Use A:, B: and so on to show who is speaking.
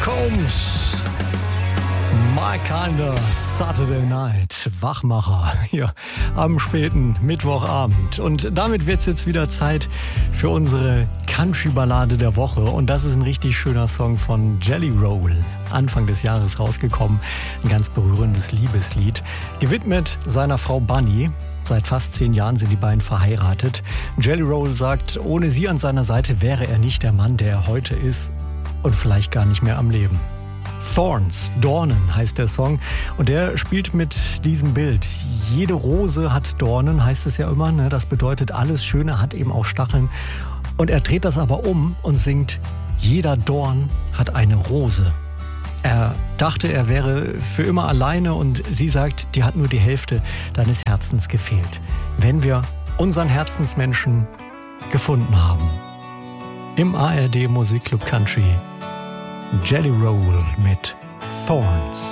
A: Combs, My Kinda Saturday Night, Wachmacher hier am späten Mittwochabend. Und damit wird es jetzt wieder Zeit für unsere Country-Ballade der Woche. Und das ist ein richtig schöner Song von Jelly Roll. Anfang des Jahres rausgekommen. Ein ganz berührendes Liebeslied. Gewidmet seiner Frau Bunny. Seit fast 10 Jahren sind die beiden verheiratet. Jelly Roll sagt, ohne sie an seiner Seite wäre er nicht der Mann, der er heute ist. Und vielleicht gar nicht mehr am Leben. Thorns, Dornen heißt der Song und der spielt mit diesem Bild. Jede Rose hat Dornen, heißt es ja immer. Ne? Das bedeutet, alles Schöne hat eben auch Stacheln. Und er dreht das aber um und singt, jeder Dorn hat eine Rose. Er dachte, er wäre für immer alleine und sie sagt, dir hat nur die Hälfte deines Herzens gefehlt. Wenn wir unseren Herzensmenschen gefunden haben. Im ARD Musikclub Country Jelly Roll mit Thorns.